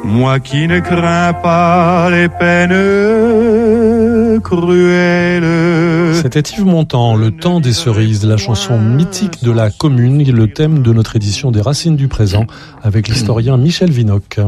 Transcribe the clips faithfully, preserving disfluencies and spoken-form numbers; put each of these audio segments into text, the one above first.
Moi qui ne crains pas les peines cruelles. C'était Yves Montand, Le temps des cerises, la chanson mythique de la commune, le thème de notre édition des Racines du présent, avec l'historien Michel Vinocq.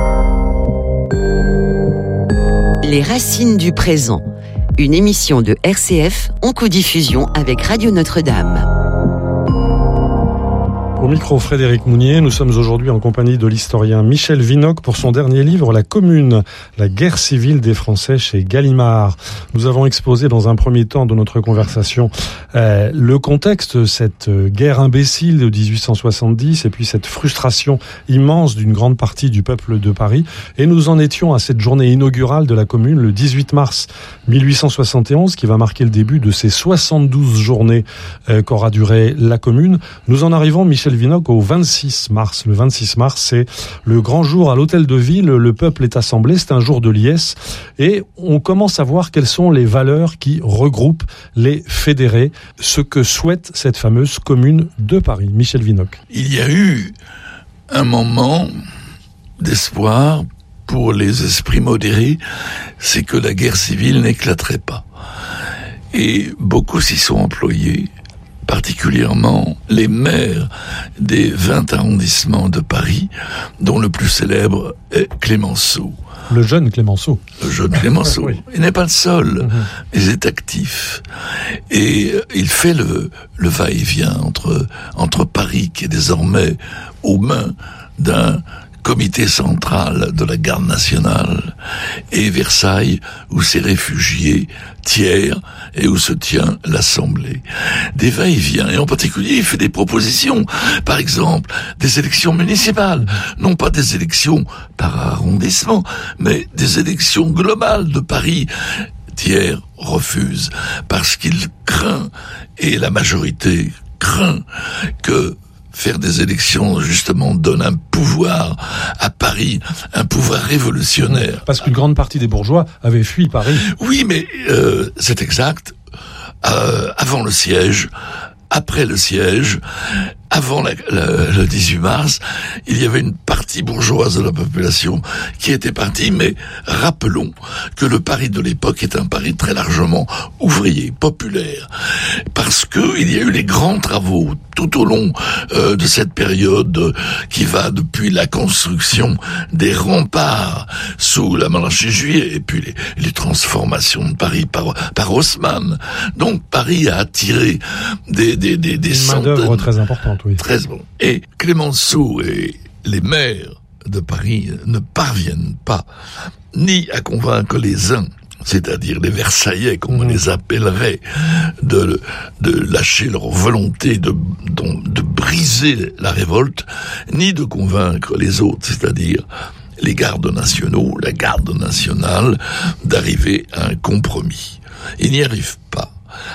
Les Racines du présent, une émission de R C F en codiffusion avec Radio Notre-Dame. Au micro, Frédéric Mounier, nous sommes aujourd'hui en compagnie de l'historien Michel Vinocq pour son dernier livre, La Commune, la guerre civile des Français chez Gallimard. Nous avons exposé dans un premier temps de notre conversation euh, le contexte, cette guerre imbécile de dix-huit cent soixante-dix et puis cette frustration immense d'une grande partie du peuple de Paris. Et nous en étions à cette journée inaugurale de la Commune, le dix-huit mars mille huit cent soixante et onze, qui va marquer le début de ces soixante-douze journées euh, qu'aura duré la Commune. Nous en arrivons, Michel Vinocq, au vingt-six mars. Le vingt-six mars, c'est le grand jour à l'hôtel de ville. Le peuple est assemblé. C'est un jour de liesse. Et on commence à voir quelles sont les valeurs qui regroupent les fédérés, ce que souhaite cette fameuse commune de Paris. Michel Vinocq. Il y a eu un moment d'espoir pour les esprits modérés, c'est que la guerre civile n'éclaterait pas. Et beaucoup s'y sont employés, particulièrement les maires des vingt arrondissements de Paris, dont le plus célèbre est Clémenceau. Le jeune Clémenceau. Le jeune Clémenceau. Oui. Il n'est pas le seul. Mm-hmm. Il est actif. Et il fait le, le va-et-vient entre, entre Paris, qui est désormais aux mains d'un comité central de la garde nationale, et Versailles, où ces réfugiés tièrent et où se tient l'Assemblée. Des va-et-vient, et en particulier, il fait des propositions. Par exemple, des élections municipales. Non pas des élections par arrondissement, mais des élections globales de Paris. Thiers refuse, parce qu'il craint, et la majorité craint, que faire des élections, justement, donne un pouvoir à Paris, un pouvoir révolutionnaire. Parce qu'une grande partie des bourgeois avaient fui Paris. Oui, mais euh, c'est exact. Euh, avant le siège, après le siège, avant la, la, le dix-huit mars, il y avait une partie bourgeoise de la population qui était partie, mais rappelons que le Paris de l'époque est un Paris très largement ouvrier, populaire, parce que il y a eu les grands travaux tout au long euh, de cette période euh, qui va depuis la construction des remparts sous la monarchie juive et puis les, les transformations de Paris par, par Haussmann. Donc Paris a attiré des, des, des, des une centaines... main-d'œuvre très importante, oui. Très bon. Et Clémenceau et les maires de Paris ne parviennent pas ni à convaincre les uns, c'est-à-dire les Versaillais, comme on les appellerait, de, de lâcher leur volonté de, de, de briser la révolte, ni de convaincre les autres, c'est-à-dire les gardes nationaux, la garde nationale, d'arriver à un compromis. Ils n'y arrivent pas.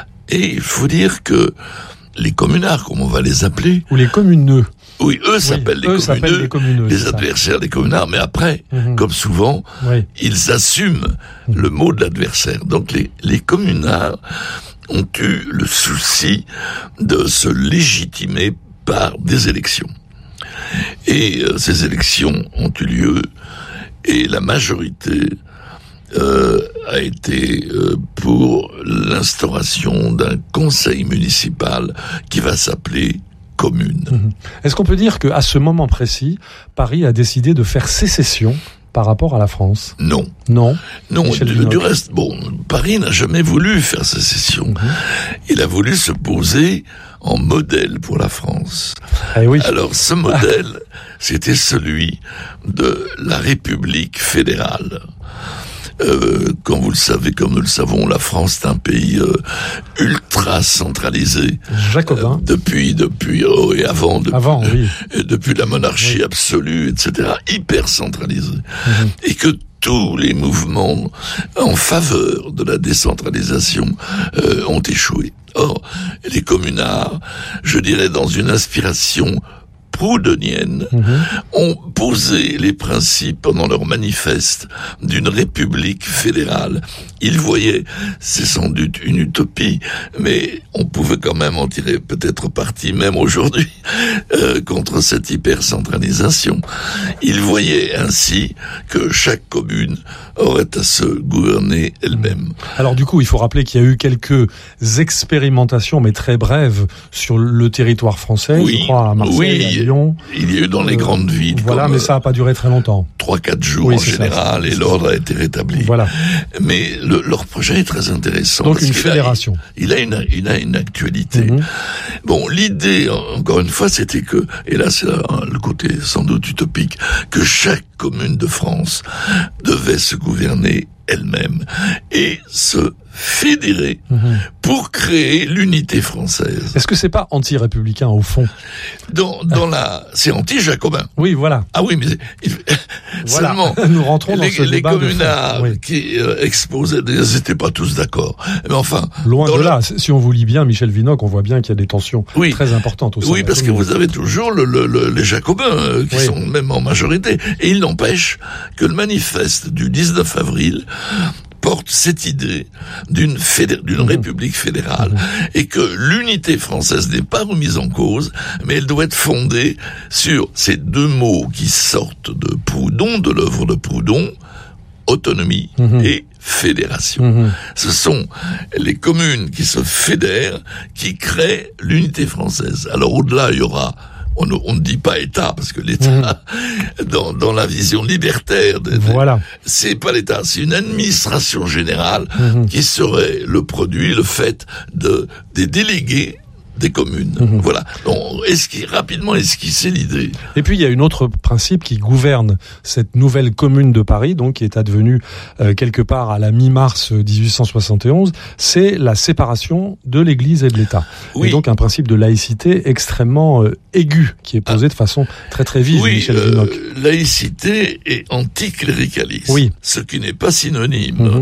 Et il faut dire que les communards, comme on va les appeler... Ou les communeux. Oui, eux s'appellent oui, les, communeux, les communeux, les adversaires des communards, mais après, mmh. comme souvent, oui. ils assument mmh. le mot de l'adversaire. Donc les, les communards ont eu le souci de se légitimer par des élections. Et euh, ces élections ont eu lieu, et la majorité euh, a été euh, pour l'instauration d'un conseil municipal qui va s'appeler commune. Mmh. Est-ce qu'on peut dire qu'à ce moment précis, Paris a décidé de faire sécession par rapport à la France ? Non. Non. Non, du, du reste, bon, Paris n'a jamais voulu faire sécession. Mmh. Il a voulu se poser en modèle pour la France. Eh oui. Alors, ce modèle, ah. c'était celui de la République fédérale. Euh, comme vous le savez, comme nous le savons, la France est un pays euh, ultra centralisé. Jacobin. Euh, depuis, depuis, oh, et avant, depuis, avant, oui. euh, depuis la monarchie oui. absolue, et cetera, hyper centralisé. Mm-hmm. Et que tous les mouvements en faveur de la décentralisation euh, ont échoué. Or, les communards, je dirais, dans une inspiration proudhonienne, mmh. ont posé les principes pendant leur manifeste d'une république fédérale il voyait, c'est sans doute une utopie, mais on pouvait quand même en tirer peut-être parti, même aujourd'hui, euh, contre cette hypercentralisation. Il voyait ainsi que chaque commune aurait à se gouverner elle-même. Alors du coup, il faut rappeler qu'il y a eu quelques expérimentations, mais très brèves, sur le territoire français, oui, je crois, à Marseille, oui, à Lyon. Il y a eu dans les euh, grandes villes. Voilà, mais ça n'a pas duré très longtemps. Trois, quatre jours oui, en général, ça, et l'ordre a été rétabli. Voilà. Mais le, leur projet est très intéressant. Donc une fédération. A, il, a une, il a une actualité. Mm-hmm. Bon, l'idée, encore une fois, c'était que, et là c'est le côté sans doute utopique, que chaque commune de France devait se gouverner elle-même et se fédérer mmh. pour créer l'unité française. Est-ce que c'est pas anti-républicain au fond? Dans, dans la, c'est anti-jacobin. Oui, voilà. Ah oui, mais il, voilà. seulement nous rentrons dans les, ce les débat communards de oui. qui euh, exposaient, ils n'étaient pas tous d'accord. Mais enfin, loin de le... là. Si on vous lit bien, Michel Vinocq, on voit bien qu'il y a des tensions oui. très importantes au sein. Oui, parce que vous avez toujours le, le, le, les jacobins euh, qui oui. sont même en majorité, et il n'empêche que le manifeste du dix-neuf avril porte cette idée d'une, fédé- d'une mmh. république fédérale mmh. et que l'unité française n'est pas remise en cause, mais elle doit être fondée sur ces deux mots qui sortent de Proudhon, de l'œuvre de Proudhon, autonomie mmh. et fédération. Mmh. Ce sont les communes qui se fédèrent qui créent l'unité française. Alors au-delà, il y aura On ne, on ne dit pas État, parce que l'État, mmh. dans, dans la vision libertaire, de, voilà. c'est pas l'État, c'est une administration générale mmh. qui serait le produit, le fait de, des délégués des communes. Mmh. Voilà. Donc, esqui, rapidement esquisser l'idée. Et puis, il y a un autre principe qui gouverne cette nouvelle commune de Paris, donc, qui est advenue euh, quelque part à la mi-mars dix-huit cent soixante et onze, c'est la séparation de l'Église et de l'État. Oui. Et donc, un principe de laïcité extrêmement euh, aigu, qui est posé ah. de façon très très vive, oui, Michel Vinocq. Euh, laïcité et anticléricalisme. Oui. Ce qui n'est pas synonyme. Mmh.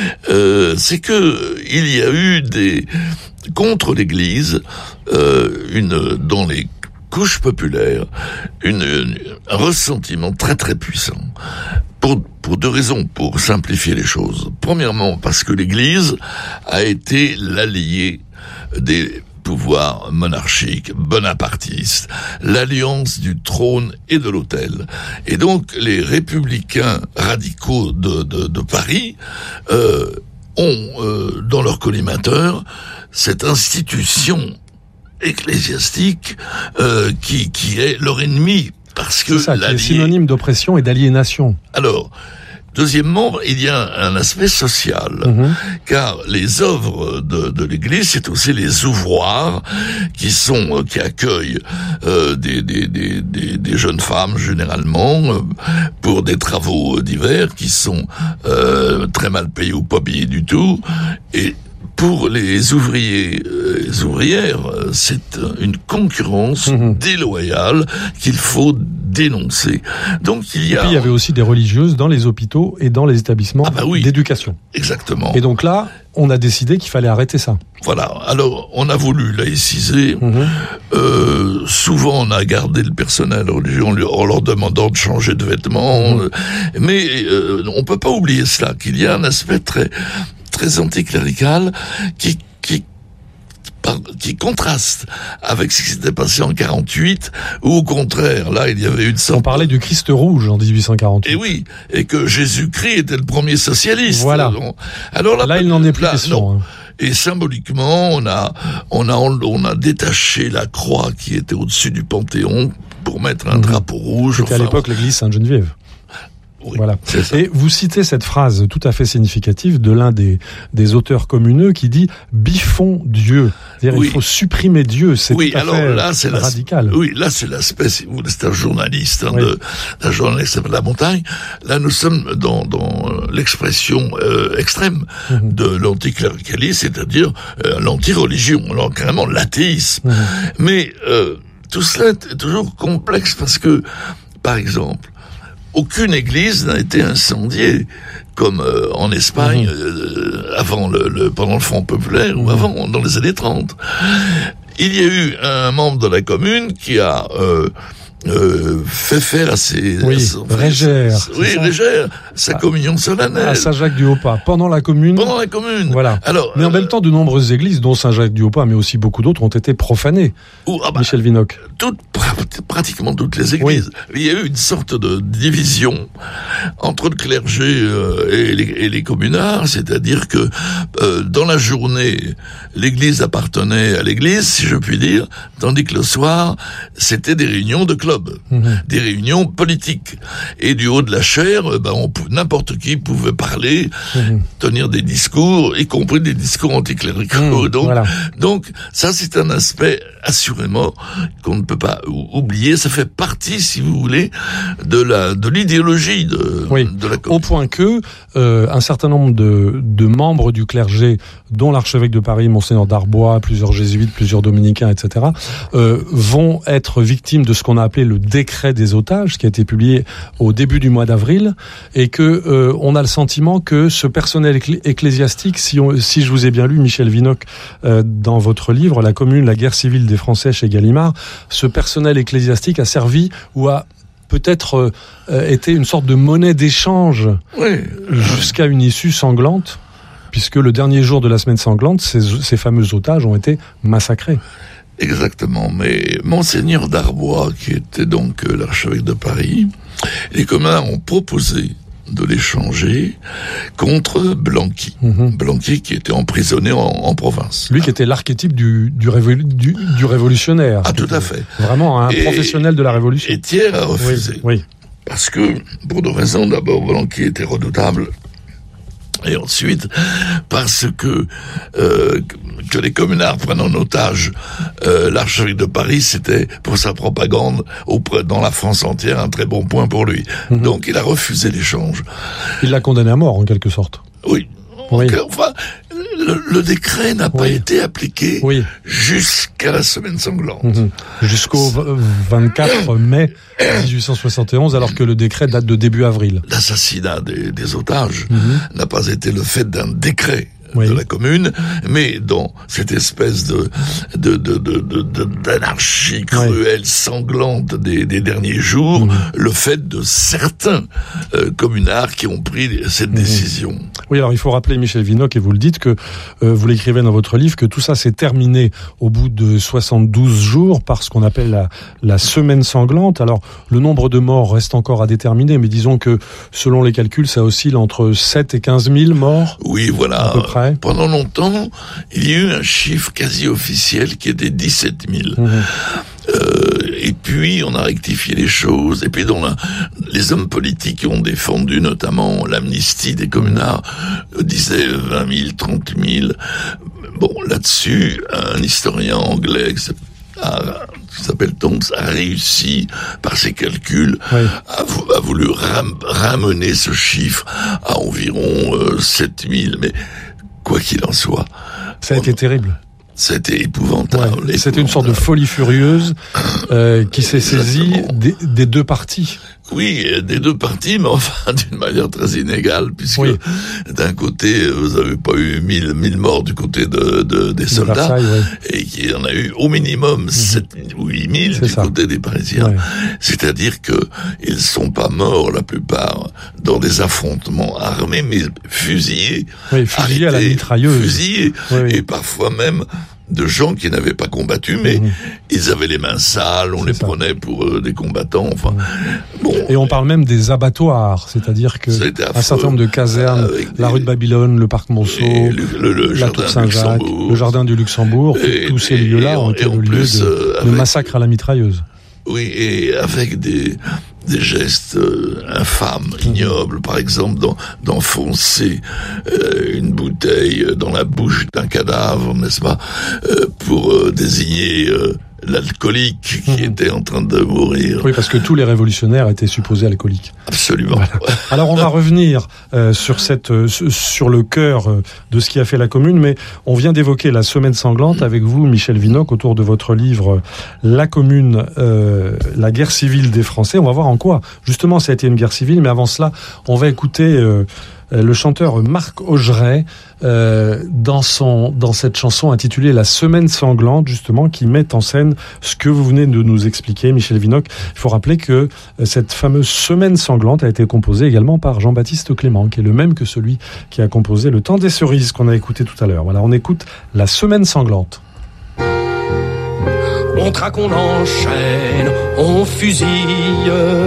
Euh, c'est que il y a eu des contre l'Église, euh, une dans les couches populaires, une, une un ressentiment très très puissant. Pour pour deux raisons, pour simplifier les choses. Premièrement, parce que l'Église a été l'allié des pouvoirs monarchiques, bonapartistes, l'alliance du trône et de l'autel. Et donc, les républicains radicaux de, de, de Paris euh, ont, euh, dans leur collimateur, cette institution ecclésiastique euh, qui, qui est leur ennemi. Parce que c'est ça, qui est synonyme d'oppression et d'aliénation. Alors, deuxièmement, il y a un aspect social, mmh. car les œuvres de, de l'Église, c'est aussi les ouvroirs qui sont qui accueillent euh, des, des, des, des, des jeunes femmes généralement euh, pour des travaux divers qui sont euh, très mal payés ou pas payés du tout, et pour les ouvriers, euh, les ouvrières, c'est une concurrence mmh. déloyale qu'il faut dénoncer. Donc il y a. Et puis il y avait aussi des religieuses dans les hôpitaux et dans les établissements ah bah oui, d'éducation. Exactement. Et donc là, on a décidé qu'il fallait arrêter ça. Voilà. Alors on a voulu laïciser. Mmh. Euh, souvent on a gardé le personnel religieux en leur demandant de changer de vêtements. Mmh. Mais euh, on peut pas oublier cela, qu'il y a un aspect très très anticlérical qui qui qui contraste avec ce qui s'était passé en quarante-huit, où au contraire, là, il y avait une sorte... On parlait du Christ rouge en dix-huit cent quarante-huit. Et oui, et que Jésus-Christ était le premier socialiste. Voilà. Alors là, là il n'en est plus là, question. Hein. Et symboliquement, on a, on a, on a détaché la croix qui était au-dessus du Panthéon pour mettre un mmh. drapeau rouge. C'était enfin, à l'époque l'église Sainte-Geneviève. Oui, voilà. Et vous citez cette phrase tout à fait significative de l'un des, des auteurs communeux qui dit « biffons Dieu ». C'est-à-dire oui. il faut supprimer Dieu, c'est oui, tout à alors fait là, c'est radical. Oui, là c'est l'aspect, si vous voulez, c'est un journaliste, hein, oui. de, un journaliste de la montagne. Là nous sommes dans, dans l'expression euh, extrême mmh. de l'anticléricalisme, c'est-à-dire euh, l'anti-religion, alors carrément l'athéisme. Mmh. Mais euh, tout cela est toujours complexe parce que, par exemple, aucune église n'a été incendiée, comme euh, en Espagne, mmh. euh, avant le, le, pendant le Front populaire, mmh. ou avant, dans les années trente. Il y a eu un membre de la commune qui a, euh, euh, fait faire à ses... Oui, à son, Régère. Sa, oui, Régère, sa à, communion solennelle. À Saint-Jacques-du-Haut-Pas, pendant la Commune. Pendant la Commune. Voilà. Alors, mais en euh, même temps, de nombreuses églises, dont Saint-Jacques-du-Haut-Pas, mais aussi beaucoup d'autres, ont été profanées. Ou, ah bah, Michel Vinocq. Toutes, pratiquement toutes les églises. Oui. Il y a eu une sorte de division entre le clergé euh, et, les, et les communards, c'est-à-dire que euh, dans la journée, l'église appartenait à l'église, si je puis dire, tandis que le soir, c'était des réunions de clubs, mmh. des réunions politiques. Et du haut de la chaire, ben, on, n'importe qui pouvait parler, mmh. tenir des discours, y compris des discours anticléricaux. Mmh, donc, voilà. donc, ça, c'est un aspect, assurément, qu'on ne peut pas oublier. Ça fait partie, si vous voulez, de la de l'idéologie de, oui. de la Commune. Au point que euh, un certain nombre de, de membres du clergé, dont l'archevêque de Paris, Monseigneur Darbois, plusieurs jésuites, plusieurs dominicains, et cetera, euh, vont être victimes de ce qu'on a appelé le décret des otages, qui a été publié au début du mois d'avril, et que euh, on a le sentiment que ce personnel ecclé- ecclésiastique, si, on, si je vous ai bien lu, Michel Vinocq, euh, dans votre livre, La Commune, la guerre civile des Français chez Gallimard, ce personnel ecclésiastique a servi ou a peut-être euh, été une sorte de monnaie d'échange oui. jusqu'à une issue sanglante, puisque le dernier jour de la semaine sanglante, ces, ces fameux otages ont été massacrés. Exactement, mais Monseigneur Darbois, qui était donc euh, l'archevêque de Paris, les communs ont proposé de l'échanger contre Blanqui. Mmh. Blanqui qui était emprisonné en, en province. Lui qui était l'archétype du, du, révolu, du, du révolutionnaire. Ah, tout à fait. Vraiment un et, professionnel de la révolution. Et Thiers a refusé. Oui, oui. Parce que, pour deux raisons, d'abord, Blanqui était redoutable. Et ensuite, parce que euh, que les communards prennent en otage euh, l'archevêque de Paris, c'était pour sa propagande auprès dans la France entière un très bon point pour lui. Mmh. Donc il a refusé l'échange. Il l'a condamné à mort en quelque sorte. Oui. oui. Enfin, le, le décret n'a oui. pas été appliqué oui. jusqu'à la semaine sanglante. Mmh. Jusqu'au vingt-quatre mai dix-huit cent soixante et onze, alors que le décret date de début avril. L'assassinat des, des otages mmh. n'a pas été le fait d'un décret oui. de la Commune, mais dans cette espèce de, de, de, de, de, de d'anarchie cruelle, oui. sanglante des, des derniers jours, mmh. le fait de certains euh, communards qui ont pris cette mmh. décision. Oui, alors il faut rappeler, Michel Vinocq, et vous le dites, que euh, vous l'écrivez dans votre livre, que tout ça s'est terminé au bout de soixante-douze jours par ce qu'on appelle la, la semaine sanglante. Alors, le nombre de morts reste encore à déterminer, mais disons que, selon les calculs, ça oscille entre sept et quinze mille morts. Oui, voilà. À peu près. Pendant longtemps, il y a eu un chiffre quasi officiel qui était dix-sept mille. Mmh. Euh, et puis, on a rectifié les choses. Et puis, dans la, les hommes politiques qui ont défendu notamment l'amnistie des communards euh, disaient vingt mille, trente mille. Bon, là-dessus, un historien anglais qui s'appelle Toms a réussi, par ses calculs, oui. a, a voulu ram, ramener ce chiffre à environ euh, sept mille. Mais quoi qu'il en soit... Ça a on, été terrible. C'était épouvantable. Ouais, épouvantable. C'était une sorte de folie furieuse euh, qui s'est saisie des, des deux parties. Oui, des deux parties, mais enfin d'une manière très inégale, puisque oui. d'un côté, vous avez pas eu mille, mille morts du côté de, de des soldats, oui. et qu'il y en a eu au minimum sept ou huit mille du ça. côté des Parisiens. Ouais. C'est-à-dire que ils sont pas morts, la plupart, dans des affrontements armés, mais fusillés. Oui, fusillés arrêtés, à la mitrailleuse. Fusillés, oui, oui. et parfois même de gens qui n'avaient pas combattu, mais mmh. ils avaient les mains sales, on C'est les ça. prenait pour euh, des combattants, enfin... Mmh. Bon, et on parle même des abattoirs, c'est-à-dire que un certain nombre de casernes, la rue de Babylone, le parc Monceau, le, le, le la Tour Saint-Jacques, le jardin du Luxembourg, et, tous ces lieux-là ont été le lieu de, euh, avec, de massacres à la mitrailleuse. Oui, et avec des... des gestes euh, infâmes, ignobles, par exemple dans, d'enfoncer euh, une bouteille dans la bouche d'un cadavre, n'est-ce pas, euh, pour euh, désigner euh, l'alcoolique qui mmh. était en train de mourir. Oui, parce que tous les révolutionnaires étaient supposés alcooliques. Absolument. Voilà. Alors on va revenir euh, sur cette, euh, sur le cœur euh, de ce qui a fait la Commune, mais on vient d'évoquer la semaine sanglante avec vous, Michel Vinocq, autour de votre livre La Commune, euh, la guerre civile des Français. On va voir en quoi, justement, ça a été une guerre civile, mais avant cela, on va écouter euh, euh, le chanteur Marc Augeret euh, dans son dans cette chanson intitulée La Semaine sanglante, justement, qui met en scène ce que vous venez de nous expliquer, Michel Vinocq. Il faut rappeler que euh, cette fameuse Semaine sanglante a été composée également par Jean-Baptiste Clément, qui est le même que celui qui a composé Le Temps des cerises qu'on a écouté tout à l'heure. Voilà, on écoute La Semaine sanglante. On traque, on enchaîne, on fusille.